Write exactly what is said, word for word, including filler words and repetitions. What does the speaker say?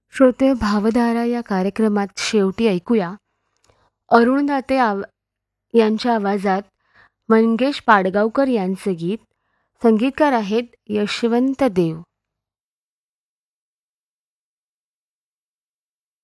श्रोते भावधारा या कार्यक्रमात शेवटी ऐकूया अरुण दाते आव यांच्या आवाजात मंगेश पाडगावकर यांचे गीत. संगीतकार आहेत यशवंत देव.